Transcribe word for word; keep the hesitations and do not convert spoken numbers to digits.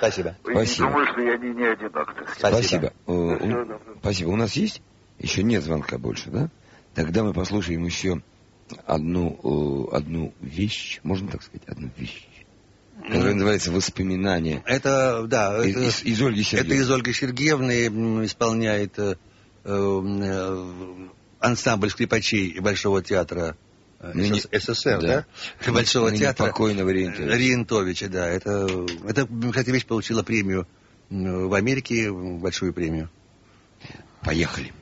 Спасибо. Спасибо. Думаю, что я не, не одинок. Спасибо. Спасибо. Спасибо. У нас есть? Еще нет звонка больше, да? Тогда мы послушаем еще одну, одну вещь, можно так сказать, одну вещь, которая называется «Воспоминания». Это, да, из, это, из, из Ольги Сергеевны. Это из Ольги Сергеевны, исполняет э, э, ансамбль скрипачей Большого театра Ныне, СССР, да? да? Большого Ныне театра. покойного Риентовича. Риентовича, да. Это, это, кстати, вещь получила премию в Америке, большую премию. Поехали.